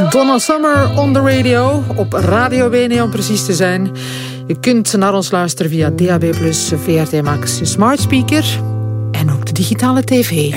Donna Summer on the radio, op Radio WNL om precies te zijn. Je kunt naar ons luisteren via DAB+, VRT Max, je smart speaker en ook de digitale tv.